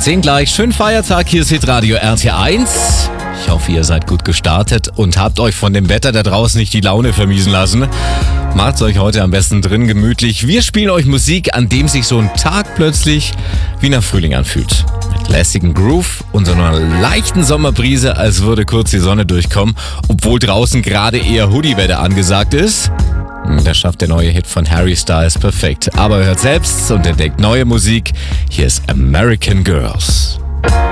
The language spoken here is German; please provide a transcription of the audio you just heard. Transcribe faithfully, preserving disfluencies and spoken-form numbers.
zehn gleich. Schönen Feiertag, hier ist Hitradio R T eins. Ich hoffe, ihr seid gut gestartet und habt euch von dem Wetter da draußen nicht die Laune vermiesen lassen. Macht's euch heute am besten drin gemütlich. Wir spielen euch Musik, an dem sich so ein Tag plötzlich wie nach Frühling anfühlt. Mit lässigem Groove und so einer leichten Sommerbrise, als würde kurz die Sonne durchkommen, obwohl draußen gerade eher Hoodie-Wetter angesagt ist. Das schafft der neue Hit von Harry Styles perfekt. Aber hört selbst und entdeckt neue Musik. Hier ist American Girls.